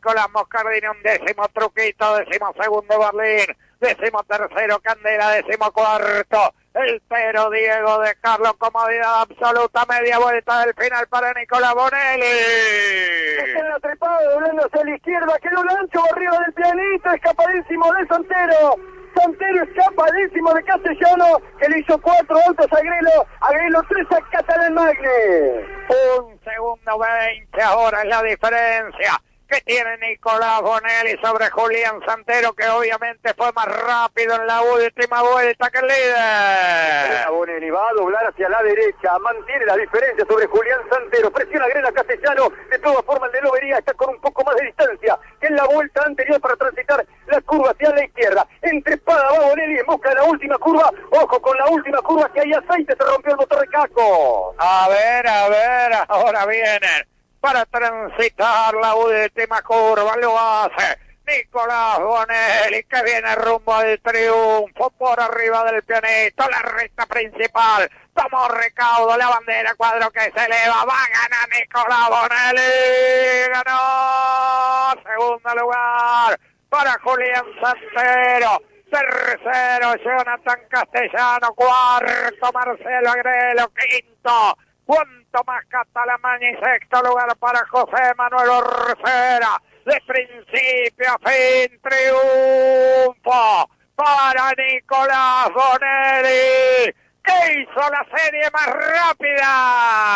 Nicolás Moscardini, 11º Truquito, 12º Berlín, 13º Candela, 14º el Pero Diego de Carlos, comodidad absoluta, media vuelta del final para Nicolás Bonelli. Está en la trepada, doblándose a la izquierda, quedó Lancho arriba del pianito, escapadísimo de Santero. Santero escapadísimo de Castellano, que le hizo 4 autos a Agrelo, Agrelo 3 a Catalán Magne. 1 segundo 20 ahora es la diferencia que tiene Nicolás Bonelli sobre Julián Santero, que obviamente fue más rápido en la última vuelta que el líder. Bonelli va a doblar hacia la derecha, mantiene la diferencia sobre Julián Santero, presiona Grela Castellano, de todas formas el de Lobería está con un poco más de distancia que en la vuelta anterior para transitar la curva hacia la izquierda. Entrespada va Bonelli en busca de la última curva, ojo con la última curva que hay aceite, se rompió el motor de Caco. A ver, ahora vienen para transitar la última curva, lo hace Nicolás Bonelli, que viene rumbo al triunfo por arriba del pianista, la recta principal, tomó recaudo, la bandera, cuadro que se eleva, va a ganar Nicolás Bonelli, ganó, segundo lugar para Julián Santero, tercero Jonathan Castellano, cuarto Marcelo Agrelo, quinto Juan Tomás Catalamaña y sexto lugar para José Manuel Orcera. De principio a fin, triunfo para Nicolás Bonelli, que hizo la serie más rápida.